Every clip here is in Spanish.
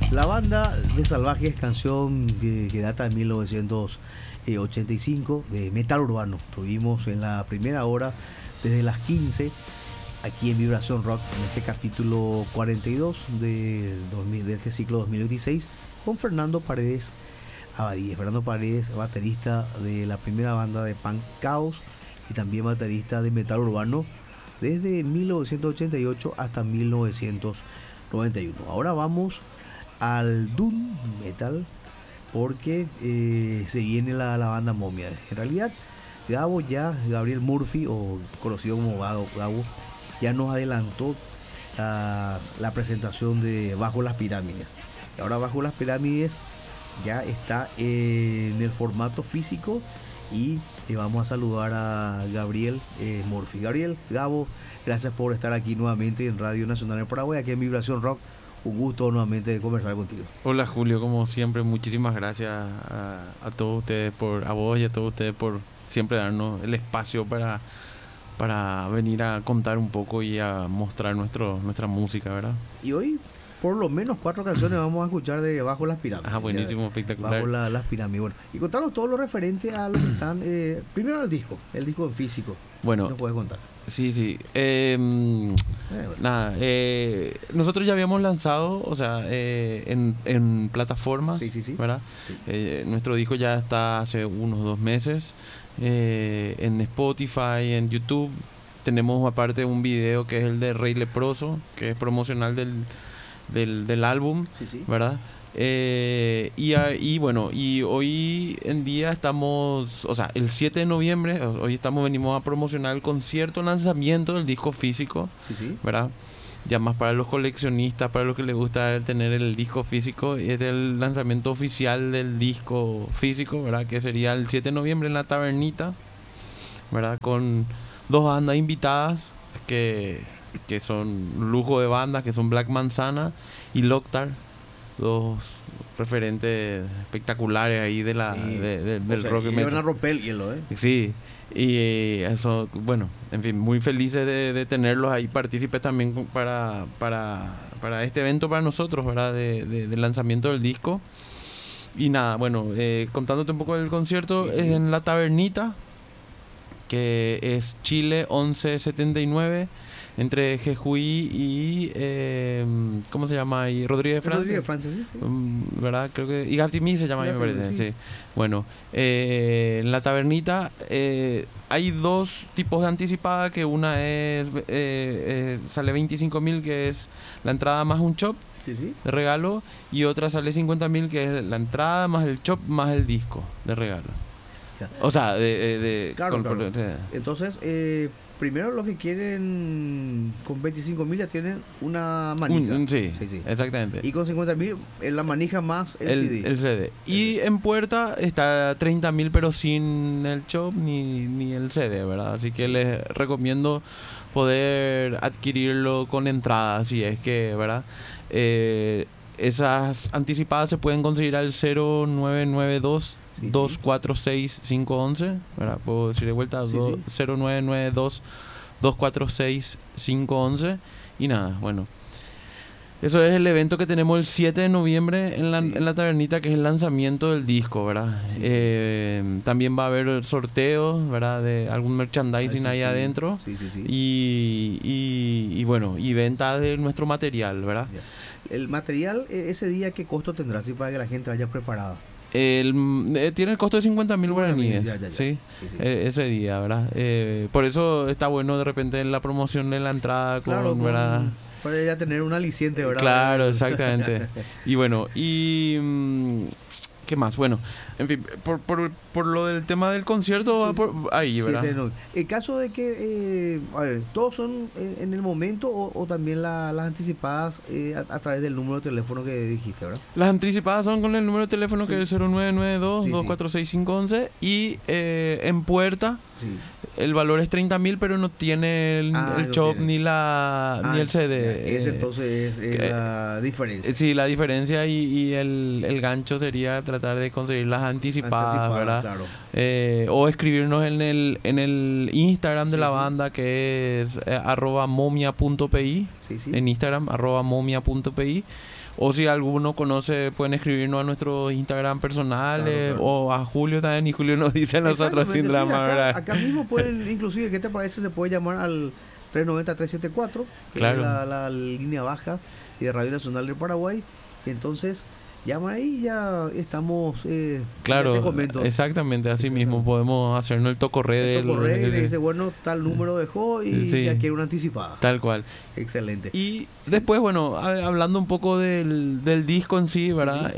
La banda de Salvajes, canción que data de 1985, de metal urbano. Tuvimos en la primera hora desde las 15 aquí en Vibración Rock, en este capítulo 42 de este ciclo 2016, con Fernando Paredes Abadía. Fernando Paredes, baterista de la primera banda de punk Caos y también baterista de metal urbano desde 1988 hasta 1991. Ahora vamos al Doom Metal, porque se viene la banda Momia. En realidad, Gabriel Murphy, o conocido como Gabo, ya nos adelantó la presentación de Bajo las Pirámides. Y ahora Bajo las Pirámides ya está en el formato físico y vamos a saludar a Gabriel Murphy. Gabo, gracias por estar aquí nuevamente en Radio Nacional de Paraguay, aquí en Vibración Rock. Un gusto nuevamente de conversar contigo. Hola Julio, como siempre, muchísimas gracias a todos ustedes, a vos y a todos ustedes por siempre darnos el espacio para venir a contar un poco y a mostrar nuestra música, ¿verdad? Y hoy, por lo menos 4 canciones vamos a escuchar de Bajo las Pirámides. Buenísimo, espectacular. Bajo las Pirámides. Bueno, y contanos todo lo referente a lo que están. Primero el disco en físico. Bueno, ¿qué nos puedes contar? Sí. Nada, nosotros ya habíamos lanzado, o sea, en plataformas, sí. ¿verdad? Sí. Nuestro disco ya está hace unos 2 meses en Spotify, en YouTube. Tenemos aparte un video que es el de Rey Leproso, que es promocional del álbum, sí. ¿verdad? Y bueno, y hoy en día estamos, o sea, el 7 de noviembre, venimos a promocionar el concierto lanzamiento del disco físico, sí. ¿verdad? Ya más para los coleccionistas, para los que les gusta tener el disco físico, es el lanzamiento oficial del disco físico, ¿verdad? Que sería el 7 de noviembre en la Tabernita, ¿verdad? Con 2 bandas invitadas que son lujo de bandas, que son Black Manzana y Loctar. 2 referentes espectaculares ahí del rock y metal. Van a romper el hielo, ¿eh? Sí, y eso, bueno, en fin, muy felices de tenerlos ahí partícipes también para este evento para nosotros, ¿verdad? Del lanzamiento del disco. Y nada, bueno, contándote un poco del concierto, sí. Es en la Tabernita, que es Chile 1179, entre Jejuí y ¿cómo se llama ahí? Rodríguez de Francia, sí. ¿Verdad? Creo que Igatimí se llama, me parece. Sí. Bueno, en la Tabernita hay 2 tipos de anticipada, que una es sale 25.000, que es la entrada más un chop sí. de regalo, y otra sale 50.000, que es la entrada más el chop más el disco de regalo. Ya. O sea, claro. Entonces, primero los que quieren con 25.000 ya tienen una manija. Sí, exactamente. Y con 50.000 la manija más el CD. El CD. Y en puerta está 30.000, pero sin el chop ni el CD, ¿verdad? Así que les recomiendo poder adquirirlo con entrada, así es que, ¿verdad? Esas anticipadas se pueden conseguir al 0992 246-511, ¿verdad? Puedo decir de vuelta, 0992-246-511. Y nada, bueno, eso es el evento que tenemos el 7 de noviembre en la Tabernita, que es el lanzamiento del disco, ¿verdad? También va a haber sorteos, ¿verdad? De algún merchandising ahí adentro. Y bueno, y venta de nuestro material, ¿verdad? El material, ese día, ¿qué costo tendrá? Así para que la gente vaya preparada. Tiene el costo de 50.000 guaraníes, ya. Sí. Ese día, ¿verdad? Por eso está bueno de repente en la promoción de la entrada, ¿verdad? Para ya tener un aliciente, ¿verdad? Claro, exactamente. Y bueno, ¿qué más? Bueno, en fin, por lo del tema del concierto, va por ahí, ¿verdad? El caso de que, ¿todos son en el momento o también las anticipadas a través del número de teléfono que dijiste, ¿verdad? Las anticipadas son con el número de teléfono que es el 0992-246-511 y en puerta el valor es 30.000, pero no tiene el chop ni el CD. Ese entonces es la diferencia. Sí, la diferencia y el gancho sería tratar de conseguirlas anticipadas, ¿verdad? Claro. O escribirnos en el Instagram de la banda, que es @momia.pi. Sí. En Instagram, @momia.pi. O si alguno conoce, pueden escribirnos a nuestros Instagram personales, Claro. o a Julio también, y Julio nos dice a nosotros sin Exactamente, drama, sí, ¿verdad? acá mismo pueden, inclusive, ¿qué te parece? Se puede llamar al 390-374, que Claro. es la línea baja de Radio Nacional del Paraguay. Y entonces, llama ahí, ya estamos. Claro, ya te comento. exactamente, así mismo podemos hacernos el tocorre Esto corre y le dice, bueno, tal número dejó y Sí. ya quiere una anticipada. Tal cual. Excelente. Y después, bueno, hablando un poco del disco en sí, ¿verdad?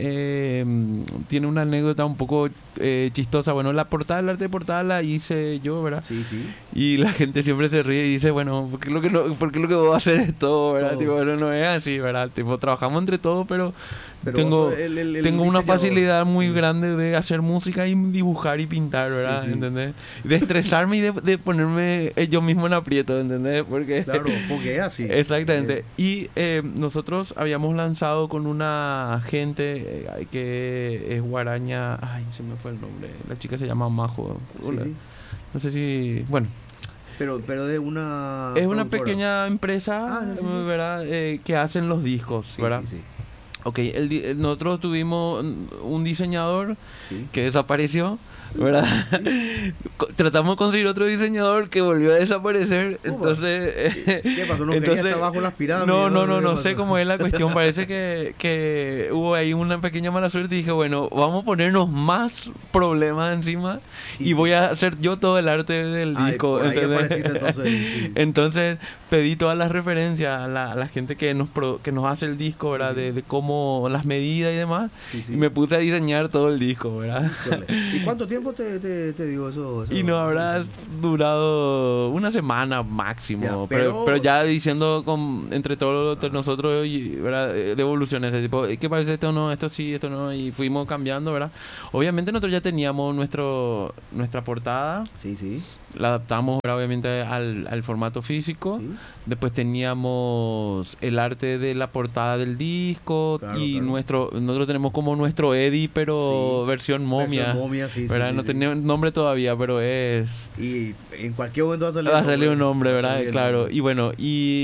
Tiene una anécdota un poco chistosa. Bueno, la portada, el arte de portada la hice yo, ¿verdad? Sí. Y la gente siempre se ríe y dice, bueno, ¿por qué lo que vos haces es todo, ¿verdad? Todo. Tipo, bueno, no es así, ¿verdad? Tipo, trabajamos entre todos, pero Pero tengo vos sos el una diseñador. facilidad muy Sí. grande de hacer música y dibujar y pintar, ¿verdad? Sí. ¿Entendés? De estresarme y de ponerme yo mismo en aprieto, ¿entendés? Porque Claro, porque es así. exactamente. Y nosotros habíamos lanzado con una gente que es guaraña. Ay, se me fue el nombre. La chica se llama Majo. Sí. No sé si. Bueno, Pero de una. es una productora. pequeña empresa, Sí. ¿verdad? Que hacen los discos, ¿verdad? Sí. Ok, nosotros tuvimos un diseñador Sí. que desapareció, ¿verdad? Tratamos de conseguir otro diseñador que volvió a desaparecer. Entonces, ¿Qué pasó? ¿No quería estar bajo las pirámides? no sé cómo es la cuestión. Parece que hubo ahí una pequeña mala suerte y dije, bueno, vamos a ponernos más problemas encima y voy a hacer yo todo el arte del disco. Por ahí ¿entendés? apareciste, entonces, sí. Entonces pedí todas las referencias a la gente que nos hace el disco, ¿verdad? Sí. De cómo las medidas y demás. Sí. Y me puse a diseñar todo el disco, ¿verdad? Híjole. ¿Y cuánto tiempo te dio eso? Y no habrá durado una semana máximo. Ya, pero ya diciendo entre todos nosotros, ¿verdad? Devoluciones, tipo, ¿qué parece esto? No, esto sí, esto no. Y fuimos cambiando, ¿verdad? Obviamente nosotros ya teníamos nuestra portada. Sí. La adaptamos, ¿verdad? Obviamente al formato físico. Sí. Después teníamos el arte de la portada del disco. Claro, y claro. nosotros tenemos como nuestro Eddie, pero Sí. versión momia. Versión momia, sí. ¿Verdad? No tenía nombre todavía, pero es... Y en cualquier momento va Va a salir un nombre, Va a ¿verdad? salir el Claro. nombre. Y bueno,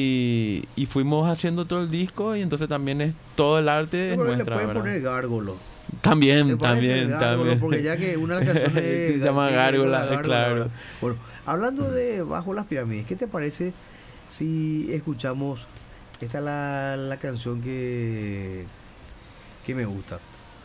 y fuimos haciendo todo el disco y entonces también es todo el arte es Pero le nuestra, pueden ¿verdad? poner Gárgolo. También. Gárgolo, porque ya que una de las canciones Se llama Gárgola, Gárgola, claro. ¿verdad? Bueno, hablando de Bajo las Pirámides, ¿qué te parece si escuchamos esta la canción que me gusta?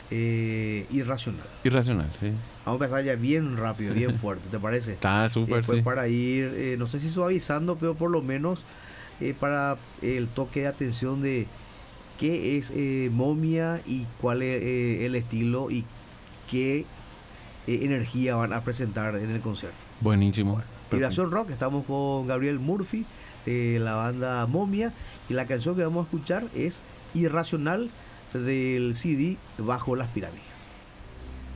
Irracional. Irracional, sí. Vamos a empezar ya bien rápido, bien fuerte, ¿te parece? Está Y súper, después sí. para ir, no sé si suavizando, pero por lo menos para el toque de atención de qué es Momia y cuál es el estilo y qué energía van a presentar en el concierto. Buenísimo. Vibración Rock, estamos con Gabriel Murphy, la banda Momia, y la canción que vamos a escuchar es Irracional del CD Bajo las Pirámides.